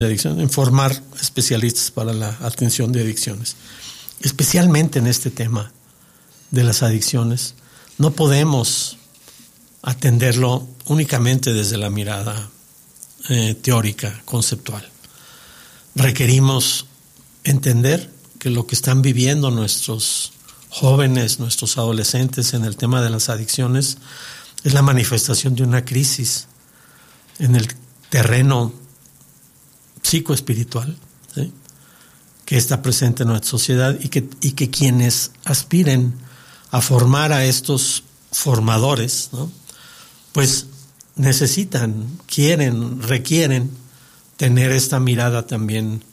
de adicción, en formar especialistas para la atención de adicciones. Especialmente en este tema de las adicciones, no podemos atenderlo únicamente desde la mirada teórica, conceptual. Requerimos entender que lo que están viviendo nuestros jóvenes, nuestros adolescentes en el tema de las adicciones es la manifestación de una crisis en el terreno psicoespiritual, ¿sí?, que está presente en nuestra sociedad y que quienes aspiren a formar a estos formadores, ¿no?, pues necesitan, requieren tener esta mirada también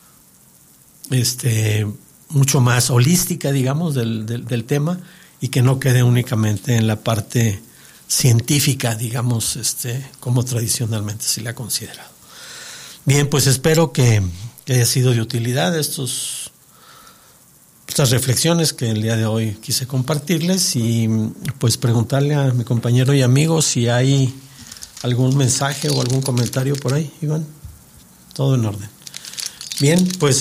mucho más holística, digamos, del tema, y que no quede únicamente en la parte científica, digamos, como tradicionalmente se le ha considerado. Bien, pues espero que haya sido de utilidad estas reflexiones que el día de hoy quise compartirles, y pues preguntarle a mi compañero y amigo si hay algún mensaje o algún comentario por ahí. Iván, todo en orden. Bien, pues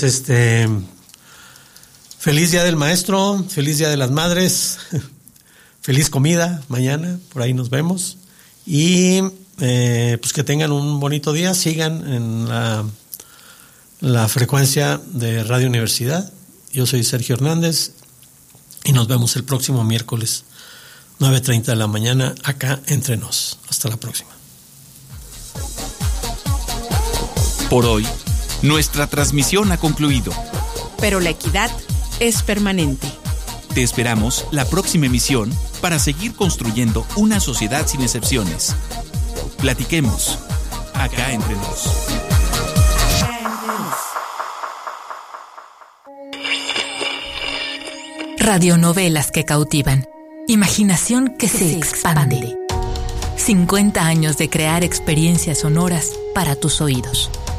feliz Día del Maestro, feliz Día de las Madres, feliz comida mañana, por ahí nos vemos, y pues que tengan un bonito día. Sigan en la frecuencia de Radio Universidad. Yo soy Sergio Hernández y nos vemos el próximo miércoles 9:30 de la mañana acá entre nos. Hasta la próxima. Por hoy, nuestra transmisión ha concluido. Pero la equidad es permanente. Te esperamos la próxima emisión para seguir construyendo una sociedad sin excepciones. Platiquemos acá entre nos. Radionovelas que cautivan. Imaginación que se expande. 50 años de crear experiencias sonoras para tus oídos.